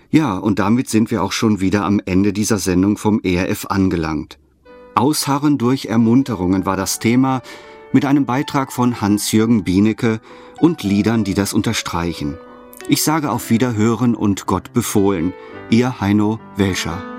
Ja, und damit sind wir auch schon wieder am Ende dieser Sendung vom ERF angelangt. Ausharren durch Ermunterungen war das Thema, mit einem Beitrag von Hans-Jürgen Bienicke und Liedern, die das unterstreichen. Ich sage auf Wiederhören und Gott befohlen. Ihr Heino Welscher.